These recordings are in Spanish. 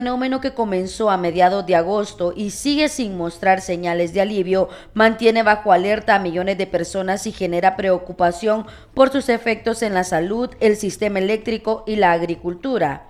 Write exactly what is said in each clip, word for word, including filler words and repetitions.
fenómeno que comenzó a mediados de agosto y sigue sin mostrar señales de alivio, mantiene bajo alerta a millones de personas y genera preocupación por sus efectos en la salud, el sistema eléctrico y la agricultura.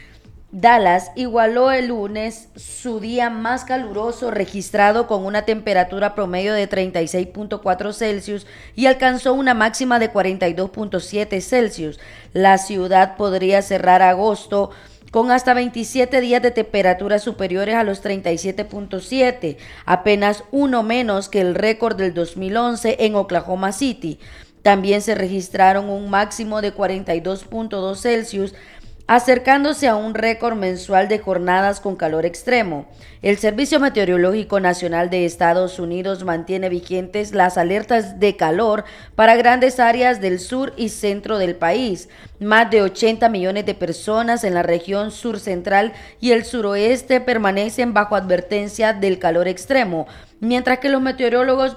Dallas igualó el lunes su día más caluroso registrado con una temperatura promedio de treinta y seis punto cuatro Celsius y alcanzó una máxima de cuarenta y dos punto siete Celsius. La ciudad podría cerrar agosto con hasta veintisiete días de temperaturas superiores a los treinta y siete punto siete, apenas uno menos que el récord del dos mil once en Oklahoma City. También se registraron un máximo de cuarenta y dos punto dos Celsius, acercándose a un récord mensual de jornadas con calor extremo. El Servicio Meteorológico Nacional de Estados Unidos mantiene vigentes las alertas de calor para grandes áreas del sur y centro del país. Más de ochenta millones de personas en la región sur central y el suroeste permanecen bajo advertencia del calor extremo, mientras que los meteorólogos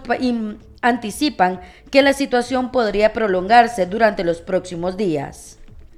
anticipan que la situación podría prolongarse durante los próximos días.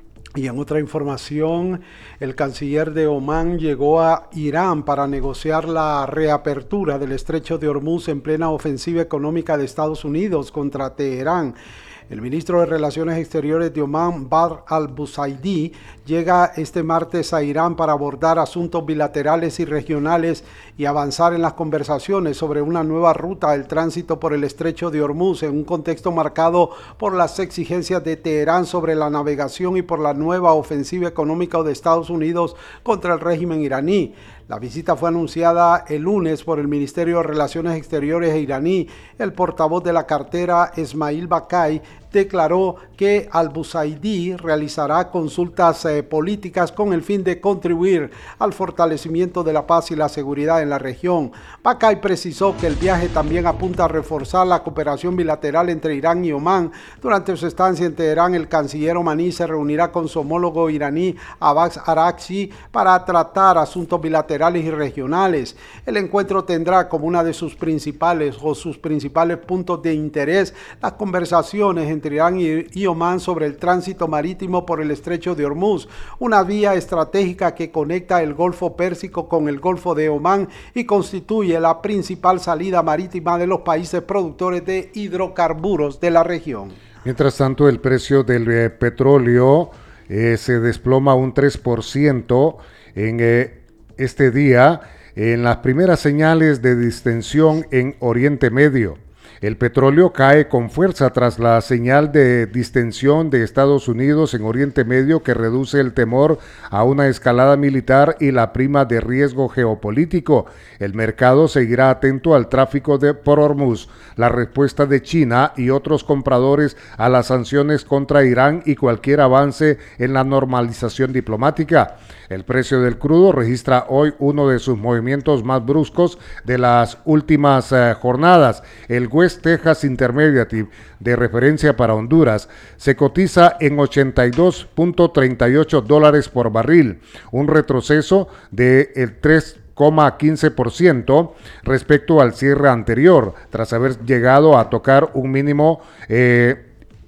Y en otra información, el canciller de Omán llegó a Irán para negociar la reapertura del estrecho de Hormuz en plena ofensiva económica de Estados Unidos contra Teherán. El ministro de Relaciones Exteriores de Omán, Badr al-Busaidi, llega este martes a Irán para abordar asuntos bilaterales y regionales y avanzar en las conversaciones sobre una nueva ruta del tránsito por el estrecho de Hormuz en un contexto marcado por las exigencias de Teherán sobre la navegación y por la nueva ofensiva económica de Estados Unidos contra el régimen iraní. La visita fue anunciada el lunes por el Ministerio de Relaciones Exteriores iraní. El portavoz de la cartera, Esmail Bakai, declaró que al-Busaidi realizará consultas eh, políticas con el fin de contribuir al fortalecimiento de la paz y la seguridad en la región. Bakai precisó que el viaje también apunta a reforzar la cooperación bilateral entre Irán y Omán. Durante su estancia en Teherán, el canciller omaní se reunirá con su homólogo iraní Abbas Araghchi para tratar asuntos bilaterales y regionales. El encuentro tendrá como una de sus principales o sus principales puntos de interés las conversaciones entre Irán y Omán sobre el tránsito marítimo por el estrecho de Hormuz, una vía estratégica que conecta el Golfo Pérsico con el Golfo de Omán y constituye la principal salida marítima de los países productores de hidrocarburos de la región. Mientras tanto, el precio del eh, petróleo eh, se desploma un tres por ciento en eh, este día en las primeras señales de distensión en Oriente Medio. El petróleo cae con fuerza tras la señal de distensión de Estados Unidos en Oriente Medio que reduce el temor a una escalada militar y la prima de riesgo geopolítico. El mercado seguirá atento al tráfico de, por Hormuz, la respuesta de China y otros compradores a las sanciones contra Irán y cualquier avance en la normalización diplomática. El precio del crudo registra hoy uno de sus movimientos más bruscos de las últimas eh, jornadas. El West Texas Intermediate de referencia para Honduras se cotiza en ochenta y dos punto treinta y ocho dólares por barril, un retroceso del tres coma quince por ciento respecto al cierre anterior, tras haber llegado a tocar un mínimo eh,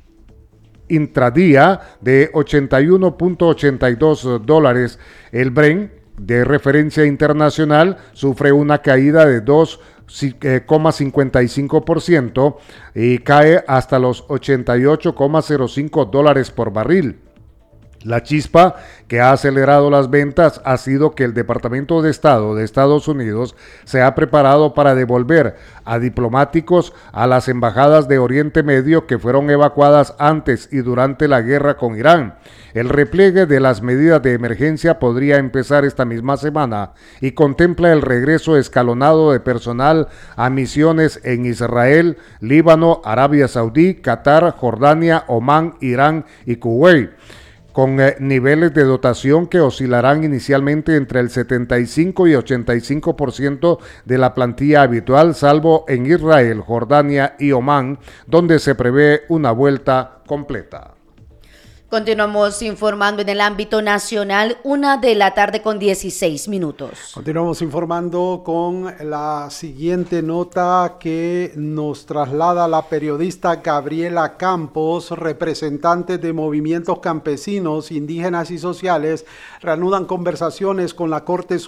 intradía de ochenta y uno punto ochenta y dos dólares. El Brent de referencia internacional sufre una caída de dos coma cincuenta y cinco por ciento y cae hasta los ochenta y ocho coma cero cinco dólares por barril. La chispa que ha acelerado las ventas ha sido que el Departamento de Estado de Estados Unidos se ha preparado para devolver a diplomáticos a las embajadas de Oriente Medio que fueron evacuadas antes y durante la guerra con Irán. El repliegue de las medidas de emergencia podría empezar esta misma semana y contempla el regreso escalonado de personal a misiones en Israel, Líbano, Arabia Saudí, Qatar, Jordania, Omán, Irán y Kuwait, con eh, niveles de dotación que oscilarán inicialmente entre el setenta y cinco y ochenta y cinco por ciento de la plantilla habitual, salvo en Israel, Jordania y Omán, donde se prevé una vuelta completa. Continuamos informando en el ámbito nacional, una de la tarde con dieciséis minutos. Continuamos informando con la siguiente nota que nos traslada la periodista Gabriela Campos. Representantes de movimientos campesinos, indígenas y sociales reanudan conversaciones con la Corte Suprema